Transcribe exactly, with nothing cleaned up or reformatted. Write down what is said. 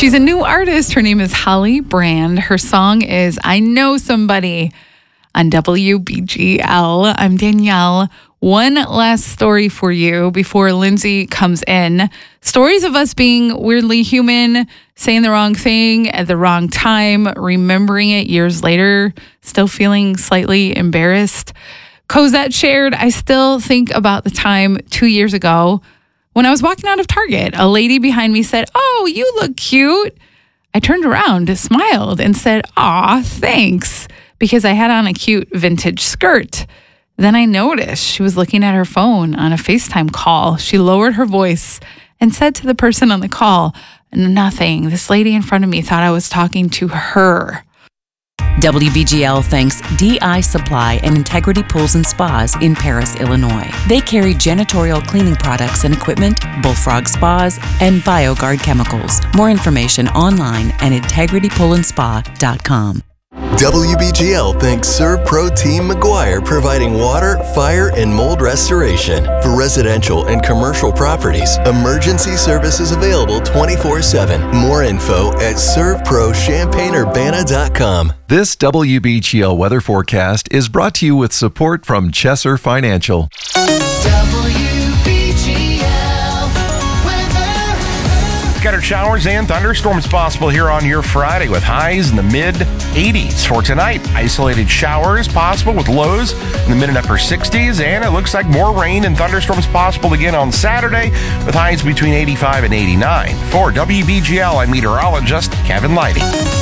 She's a new artist. Her name is Holly Brand. Her song is I Know Somebody on W B G L. I'm Danielle. One last story for you before Lindsay comes in. Stories of us being weirdly human, saying the wrong thing at the wrong time, remembering it years later, still feeling slightly embarrassed. Cosette shared, I still think about the time two years ago when I was walking out of Target. A lady behind me said, "Oh, you look cute." I turned around, smiled, and said, "Aw, thanks," because I had on a cute vintage skirt. Then I noticed she was looking at her phone on a FaceTime call. She lowered her voice and said to the person on the call, "Nothing. This lady in front of me thought I was talking to her." W B G L thanks D I Supply and Integrity Pools and Spas in Paris, Illinois. They carry janitorial cleaning products and equipment, Bullfrog Spas, and BioGuard chemicals. More information online at integrity pool and spa dot com. W B G L thanks ServPro Team McGuire, providing water, fire, and mold restoration. For residential and commercial properties, emergency services available twenty-four seven. More info at serv pro champaign urbana dot com. This W B G L weather forecast is brought to you with support from Chesser Financial. Scattered showers and thunderstorms possible here on your Friday with highs in the mid eighties. For tonight, isolated showers possible with lows in the mid and upper sixties, and it looks like more rain and thunderstorms possible again on Saturday with highs between eighty-five and eighty-nine. For W B G L, I'm meteorologist Kevin Lighty.